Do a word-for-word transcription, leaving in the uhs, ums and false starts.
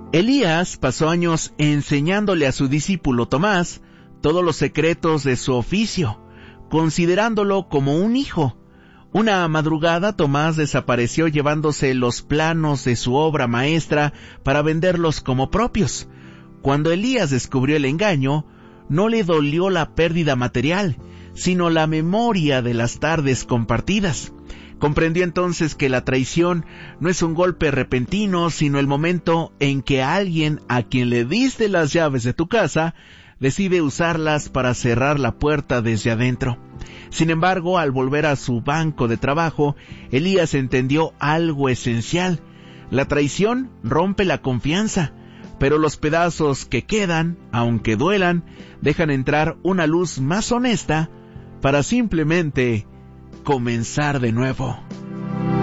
Elías pasó años enseñándole a su discípulo Tomás todos los secretos de su oficio, considerándolo como un hijo. Una madrugada Tomás desapareció llevándose los planos de su obra maestra para venderlos como propios. Cuando Elías descubrió el engaño, no le dolió la pérdida material, sino la memoria de las tardes compartidas. Comprendió entonces que la traición no es un golpe repentino, sino el momento en que alguien a quien le diste las llaves de tu casa decide usarlas para cerrar la puerta desde adentro. Sin embargo, al volver a su banco de trabajo, Elías entendió algo esencial. La traición rompe la confianza, pero los pedazos que quedan, aunque duelan, dejan entrar una luz más honesta para simplemente comenzar de nuevo.